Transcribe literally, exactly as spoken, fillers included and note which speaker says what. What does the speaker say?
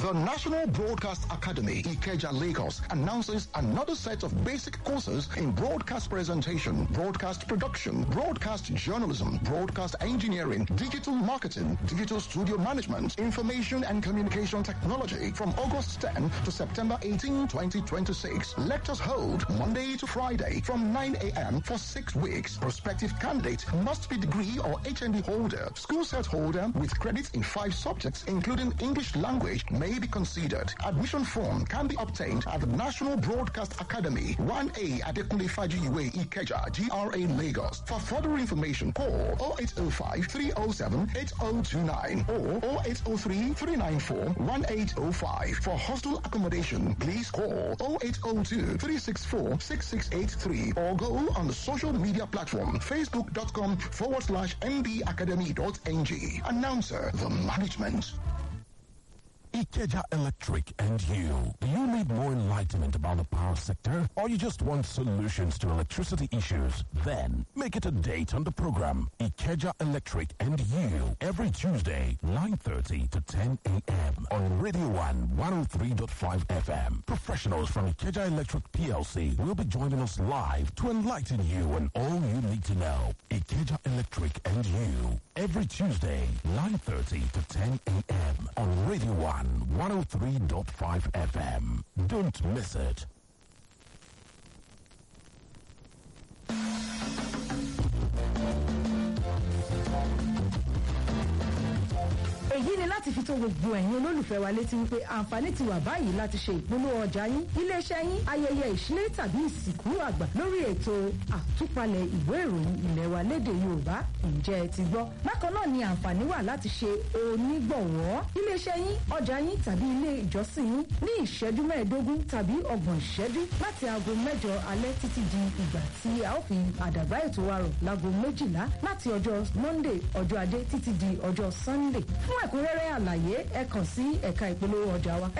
Speaker 1: The National Broadcast Academy, Ikeja, Lagos, announces another set of basic courses in broadcast presentation, broadcast production, broadcast journalism, broadcast engineering, digital marketing, digital studio management, information and communication technology from August tenth to September eighteenth, twenty twenty-six. Lectures hold Monday to Friday from nine a.m. for six weeks. Prospective candidate must be degree or H N D holder, school set holder with credits in five subjects, including English language, may be considered. Admission form can be obtained at the National Broadcast Academy, one A Adekunle Fajiwe Ikeja, G R A Lagos. For further information, call oh eight oh five, three oh seven, eight oh two nine or oh eight oh three, three nine four, one eight oh five. For hostel accommodation, please call oh eight oh two, three six four, six six eight three or go on the social media platform facebook.com forward slash mbacademy.ng. Announcer, the management.
Speaker 2: Ikeja Electric and you. Do you need more enlightenment about the power sector, or you just want solutions to electricity issues? Then make it a date on the program Ikeja Electric and you every Tuesday, nine thirty to ten a.m. on Radio One one oh three point five F M. Professionals from Ikeja Electric P L C will be joining us live to enlighten you on all you need to know. Ikeja Electric and you every Tuesday, nine thirty to ten a.m. on Radio One one oh three point five F M. Don't miss it.
Speaker 3: èyí ni láti fi tó gbogbo ẹ̀yin olólùfẹ́ wa létí wípé àǹfààní ti wà báyìí láti ṣe ìpolówó ọjà yín, iléeṣẹ́ yín, ayẹyẹ ìṣílẹ̀ tàbí ìsìnkú àgbà lórí ètò àtúpalẹ̀ ìwé ìròyìn ilẹ̀ wa lédè Yorùbá. Ǹjẹ́ ẹ ti gbọ́? Bákan náà ni àǹfààní wà láti ṣe onígbọ̀wọ́ iléeṣẹ́ yín, ọjà yín tàbí ilé ìjọsìn yín ní ìṣẹ́jú mẹ́ẹ̀ẹ́dógún tàbí ọgbọ̀n ìṣẹ́jú láti aago mẹ́jọ alẹ́ títí di ìgbà tí a ó fi àdàgbà ètò wa rọ̀ láago méjìlá láti ọjọ́ Monday ọjọ́ Adé títí di ọjọ́ Sunday. Fún ẹ̀kúnrẹ́rẹ́ àlàyé ẹ kàn sí ẹ̀ka ìpolówó ọjà wa.